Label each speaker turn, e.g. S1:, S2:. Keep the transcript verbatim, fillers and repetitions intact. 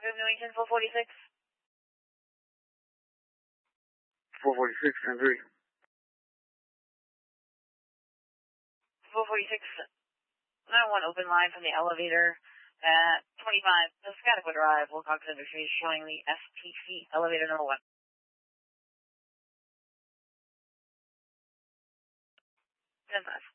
S1: Room Newington, four forty-six.
S2: four forty-six, ten three.
S1: four forty-six, nine one open line from the elevator at twenty-five Piscataqua Drive, Wilcox Industries, showing the S T C elevator number one. ten five.